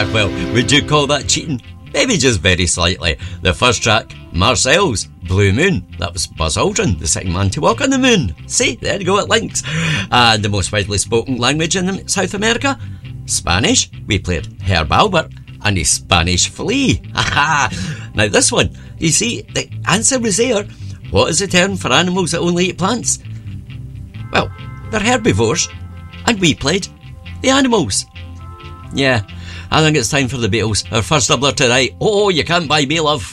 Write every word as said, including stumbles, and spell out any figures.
Well, would you call that cheating? Maybe just very slightly. The first track, Marcel's Blue Moon. That was Buzz Aldrin, the second man to walk on the moon. See, there you go, it links. And the most widely spoken language in South America, Spanish. We played Herb Albert and his Spanish Flea. Now this one, you see, the answer was there. What is the term for animals that only eat plants? Well, they're herbivores. And we played the animals. Yeah, I think it's time for the Beatles. Our first doubler tonight. Oh, you can't buy me love.